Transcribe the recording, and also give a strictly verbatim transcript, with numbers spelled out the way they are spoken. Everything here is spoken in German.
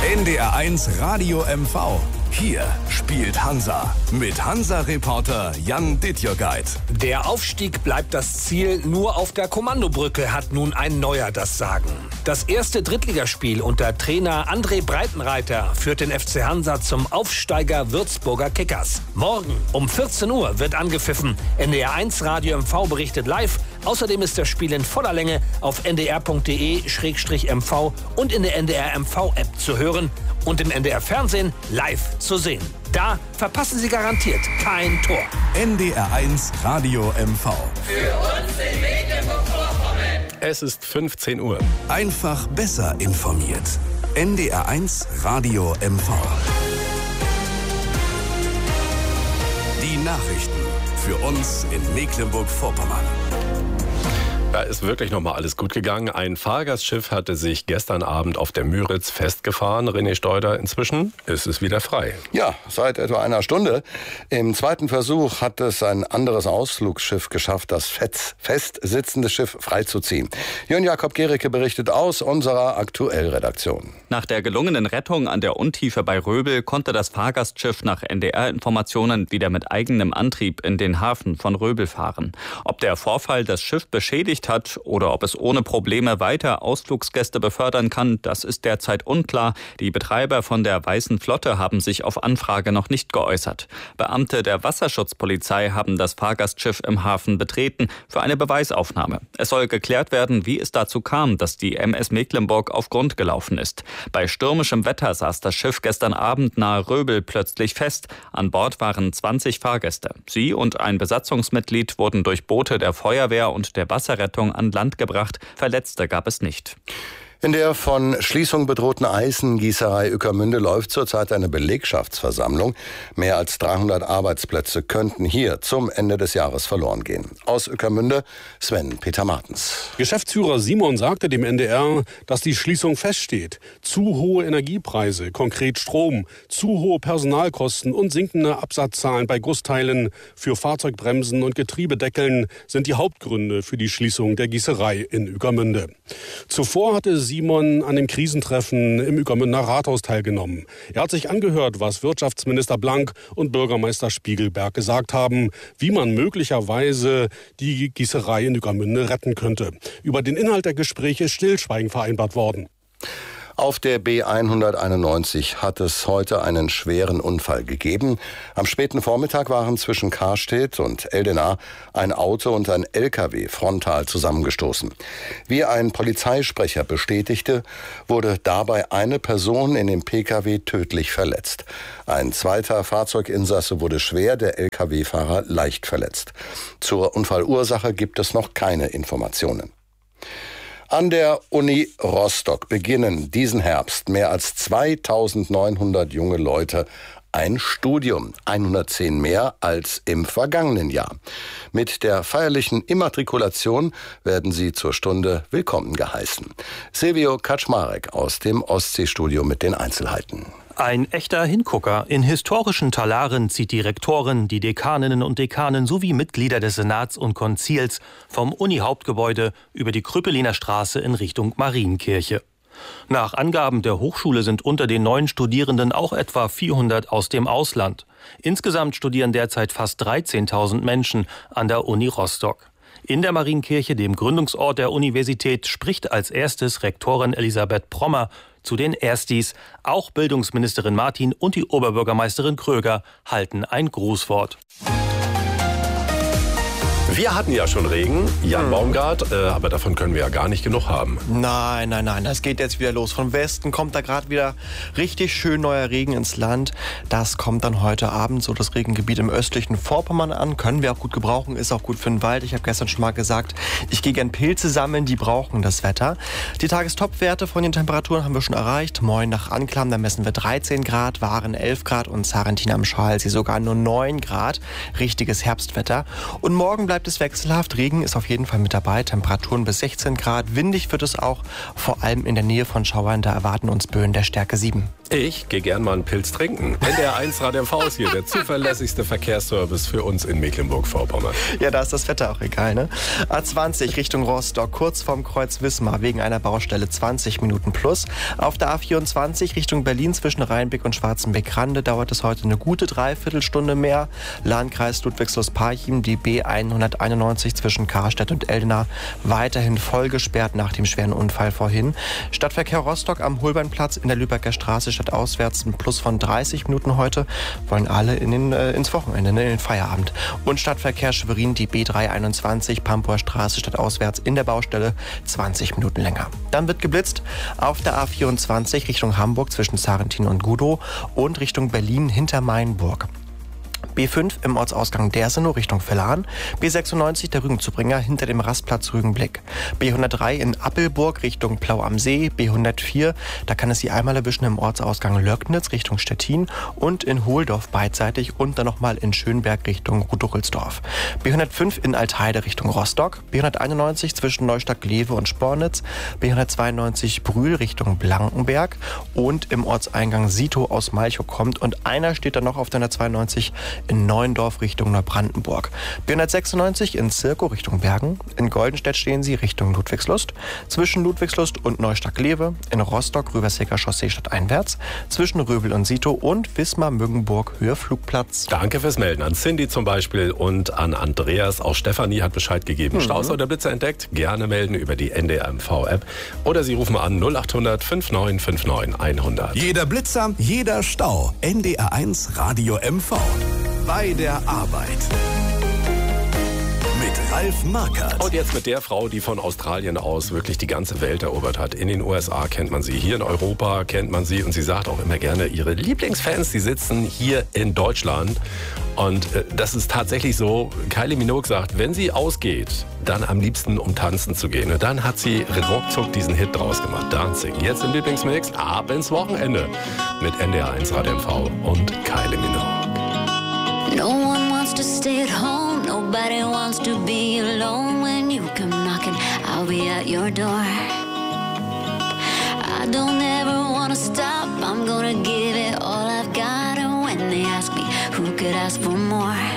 N D R eins Radio M V. Hier spielt Hansa mit Hansa-Reporter Jan Dittjörgeit. Der Aufstieg bleibt das Ziel, nur auf der Kommandobrücke hat nun ein Neuer das Sagen. Das erste Drittligaspiel unter Trainer André Breitenreiter führt den F C Hansa zum Aufsteiger Würzburger Kickers. Morgen um vierzehn Uhr wird angepfiffen. N D R eins Radio M V berichtet live. Außerdem ist das Spiel in voller Länge auf n d r punkt d e slash m v und in der N D R M V-App zu hören und im N D R-Fernsehen live zu sehen. Da verpassen Sie garantiert kein Tor. N D R eins Radio M V. Für uns in Mecklenburg-Vorpommern. Es ist fünfzehn Uhr. Einfach besser informiert. N D R eins Radio M V. Die Nachrichten für uns in Mecklenburg-Vorpommern. Da ist wirklich noch mal alles gut gegangen. Ein Fahrgastschiff hatte sich gestern Abend auf der Müritz festgefahren. René Steuder, inzwischen ist es wieder frei. Ja, seit etwa einer Stunde. Im zweiten Versuch hat es ein anderes Ausflugsschiff geschafft, das festsitzende Schiff freizuziehen. Jörn Jakob Gericke berichtet aus unserer Aktuellredaktion. Nach der gelungenen Rettung an der Untiefe bei Röbel konnte das Fahrgastschiff nach N D R-Informationen wieder mit eigenem Antrieb in den Hafen von Röbel fahren. Ob der Vorfall das Schiff beschädigt hat oder ob es ohne Probleme weiter Ausflugsgäste befördern kann, das ist derzeit unklar. Die Betreiber von der Weißen Flotte haben sich auf Anfrage noch nicht geäußert. Beamte der Wasserschutzpolizei haben das Fahrgastschiff im Hafen betreten für eine Beweisaufnahme. Es soll geklärt werden, wie es dazu kam, dass die M S Mecklenburg auf Grund gelaufen ist. Bei stürmischem Wetter saß das Schiff gestern Abend nahe Röbel plötzlich fest. An Bord waren zwanzig Fahrgäste. Sie und ein Besatzungsmitglied wurden durch Boote der Feuerwehr und der Wasserrettung an Land gebracht. Verletzte gab es nicht. In der von Schließung bedrohten Eisengießerei Ueckermünde läuft zurzeit eine Belegschaftsversammlung. Mehr als dreihundert Arbeitsplätze könnten hier zum Ende des Jahres verloren gehen. Aus Ueckermünde Sven Peter Martens. Geschäftsführer Simon sagte dem N D R, dass die Schließung feststeht. Zu hohe Energiepreise, konkret Strom, zu hohe Personalkosten und sinkende Absatzzahlen bei Gussteilen für Fahrzeugbremsen und Getriebedeckeln sind die Hauptgründe für die Schließung der Gießerei in Ueckermünde. Zuvor hatte Simon an dem Krisentreffen im Ueckermünder Rathaus teilgenommen. Er hat sich angehört, was Wirtschaftsminister Blank und Bürgermeister Spiegelberg gesagt haben, wie man möglicherweise die Gießerei in Ueckermünde retten könnte. Über den Inhalt der Gespräche ist Stillschweigen vereinbart worden. Auf der B hunderteinundneunzig hat es heute einen schweren Unfall gegeben. Am späten Vormittag waren zwischen Karstedt und Eldena ein Auto und ein L K W frontal zusammengestoßen. Wie ein Polizeisprecher bestätigte, wurde dabei eine Person in dem P K W tödlich verletzt. Ein zweiter Fahrzeuginsasse wurde schwer, der L K W-Fahrer leicht verletzt. Zur Unfallursache gibt es noch keine Informationen. An der Uni Rostock beginnen diesen Herbst mehr als zweitausendneunhundert junge Leute ein Studium, hundertzehn mehr als im vergangenen Jahr. Mit der feierlichen Immatrikulation werden sie zur Stunde willkommen geheißen. Silvio Kaczmarek aus dem Ostseestudio mit den Einzelheiten. Ein echter Hingucker. In historischen Talaren zieht die Rektoren, die Dekaninnen und Dekanen sowie Mitglieder des Senats und Konzils vom Uni-Hauptgebäude über die Krüppeliner Straße in Richtung Marienkirche. Nach Angaben der Hochschule sind unter den neuen Studierenden auch etwa vierhundert aus dem Ausland. Insgesamt studieren derzeit fast dreizehntausend Menschen an der Uni Rostock. In der Marienkirche, dem Gründungsort der Universität, spricht als erstes Rektorin Elisabeth Prommer zu den Erstis. Auch Bildungsministerin Martin und die Oberbürgermeisterin Kröger halten ein Grußwort. Wir hatten ja schon Regen, Jan Baumgart, äh, aber davon können wir ja gar nicht genug haben. Nein, nein, nein, das geht jetzt wieder los. Von Westen kommt da gerade wieder richtig schön neuer Regen ins Land. Das kommt dann heute Abend so das Regengebiet im östlichen Vorpommern an. Können wir auch gut gebrauchen, ist auch gut für den Wald. Ich habe gestern schon mal gesagt, ich gehe gern Pilze sammeln, die brauchen das Wetter. Die Tagestopwerte von den Temperaturen haben wir schon erreicht. Moin nach Anklam, da messen wir dreizehn Grad, Waren elf Grad und Sarrentin am Schalsee sogar nur neun Grad. Richtiges Herbstwetter. Und morgen bleibt es wechselhaft. Regen ist auf jeden Fall mit dabei. Temperaturen bis sechzehn Grad. Windig wird es auch, vor allem in der Nähe von Schauern. Da erwarten uns Böen der Stärke sieben. Ich gehe gern mal einen Pilz trinken. N D R eins Radio M V ist hier der zuverlässigste Verkehrsservice für uns in Mecklenburg-Vorpommern. Ja, da ist das Wetter auch egal, ne? A zwanzig Richtung Rostock, kurz vorm Kreuz Wismar, wegen einer Baustelle zwanzig Minuten plus. Auf der A vierundzwanzig Richtung Berlin zwischen Rheinbeck und Schwarzenbeck-Rande dauert es heute eine gute Dreiviertelstunde mehr. Landkreis Ludwigslust-Parchim, die B hunderteinundneunzig zwischen Karstedt und Eldena, weiterhin voll gesperrt nach dem schweren Unfall vorhin. Stadtverkehr Rostock am Holbeinplatz in der Lübecker Straße auswärts ein Plus von dreißig Minuten heute, wollen alle in den, äh, ins Wochenende, in den Feierabend. Und Stadtverkehr Schwerin, die B dreihunderteinundzwanzig, Pampower Straße stadtauswärts in der Baustelle, zwanzig Minuten länger. Dann wird geblitzt auf der A vierundzwanzig Richtung Hamburg zwischen Sarrentin und Gudow und Richtung Berlin hinter Mainburg. B fünf im Ortsausgang Dersenow Richtung Vellan, B sechsundneunzig der Rügenzubringer hinter dem Rastplatz Rügenblick, B hundertdrei in Appelburg Richtung Plau am See, B hundertvier, da kann es Sie einmal erwischen im Ortsausgang Löcknitz Richtung Stettin und in Hohldorf beidseitig und dann nochmal in Schönberg Richtung Rudochelsdorf. B hundertfünf in Altheide Richtung Rostock, B hunderteinundneunzig zwischen Neustadt-Glewe und Spornitz, B hundertzweiundneunzig Brühl Richtung Blankenberg und im Ortseingang Sito aus Malchow kommt und einer steht dann noch auf der hundertzweiundneunzig in Neuendorf Richtung Neubrandenburg. B hundertsechsundneunzig in Zirkow Richtung Bergen. In Goldenstedt stehen Sie Richtung Ludwigslust. Zwischen Ludwigslust und Neustadt-Glewe. In Rostock Rübersecker Chaussee stadteinwärts. Zwischen Röbel und Sito und Wismar-Müggenburg Höhe Flugplatz. Danke fürs Melden an Cindy zum Beispiel und an Andreas. Auch Stefanie hat Bescheid gegeben. Mhm. Staus oder Blitzer entdeckt? Gerne melden über die N D R M V-App. Oder Sie rufen an null achthundert neunundfünfzig neunundfünfzig hundert. Jeder Blitzer, jeder Stau. N D R eins Radio M V. Bei der Arbeit. Mit Ralf Markert. Und jetzt mit der Frau, die von Australien aus wirklich die ganze Welt erobert hat. In den U S A kennt man sie, hier in Europa kennt man sie. Und sie sagt auch immer gerne, ihre Lieblingsfans, die sitzen hier in Deutschland. Und äh, das ist tatsächlich so, Kylie Minogue sagt, wenn sie ausgeht, dann am liebsten um tanzen zu gehen. Und dann hat sie ruckzuck diesen Hit draus gemacht, Dancing. Jetzt im Lieblingsmix, ab ins Wochenende. Mit N D R eins Radio M V und Kylie Minogue. No one wants to stay at home. Nobody wants to be alone. When you come knocking, I'll be at your door. I don't ever want to stop. I'm gonna give it all I've got. And when they ask me, who could ask for more?